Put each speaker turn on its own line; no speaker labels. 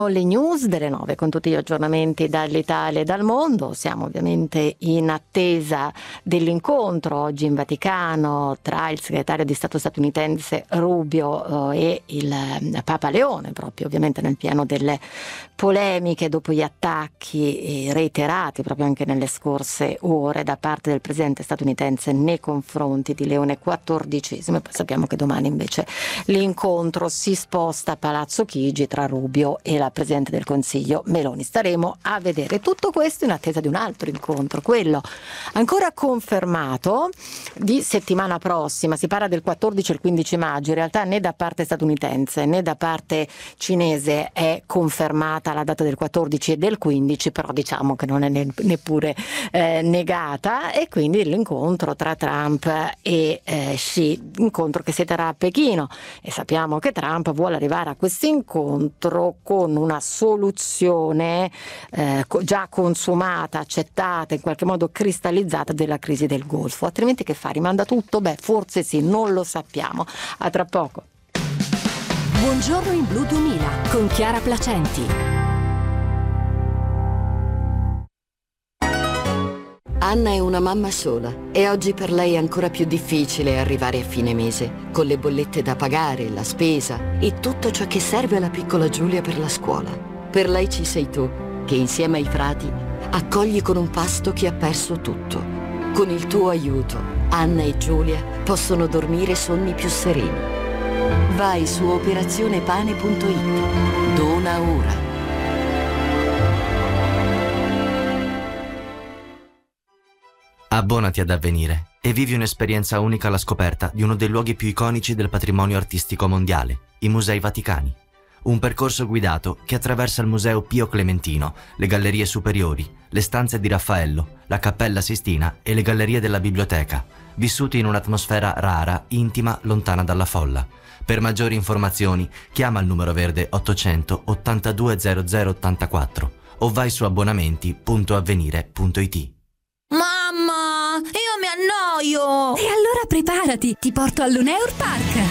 Le news delle 9 con tutti gli aggiornamenti dall'Italia e dal mondo. Siamo ovviamente in attesa dell'incontro oggi in Vaticano tra il segretario di Stato statunitense Rubio e il Papa Leone, proprio ovviamente nel pieno delle polemiche dopo gli attacchi reiterati proprio anche nelle scorse ore da parte del presidente statunitense nei confronti di Leone XIV. E poi sappiamo che domani invece l'incontro si sposta a Palazzo Chigi tra Rubio e la Presidente del Consiglio Meloni. Staremo a vedere tutto questo in attesa di un altro incontro, quello ancora confermato di settimana prossima. Si parla del 14 e il 15 maggio, in realtà né da parte statunitense né da parte cinese è confermata la data del 14 e del 15, però diciamo che non è neppure negata, e quindi l'incontro tra Trump e Xi, incontro che si terrà a Pechino, e sappiamo che Trump vuole arrivare a questo incontro con una soluzione già consumata, accettata, in qualche modo cristallizzata della crisi del Golfo. Altrimenti che fa? Rimanda tutto? Beh, forse sì, non lo sappiamo. A tra poco.
Buongiorno in Blu 2000 con Chiara Placenti.
Anna è una mamma sola e oggi per lei è ancora più difficile arrivare a fine mese, con le bollette da pagare, la spesa e tutto ciò che serve alla piccola Giulia per la scuola. Per lei ci sei tu, che insieme ai frati accogli con un pasto chi ha perso tutto. Con il tuo aiuto, Anna e Giulia possono dormire sonni più sereni. Vai su operazionepane.it. Dona ora.
Abbonati ad Avvenire e vivi un'esperienza unica alla scoperta di uno dei luoghi più iconici del patrimonio artistico mondiale, i Musei Vaticani. Un percorso guidato che attraversa il Museo Pio Clementino, le gallerie superiori, le stanze di Raffaello, la Cappella Sistina e le gallerie della biblioteca, vissuti in un'atmosfera rara, intima, lontana dalla folla. Per maggiori informazioni chiama il numero verde 800 82 0084 o vai su abbonamenti.avvenire.it.
Mamma, io mi annoio!
E allora preparati, ti porto all'Uneur Park!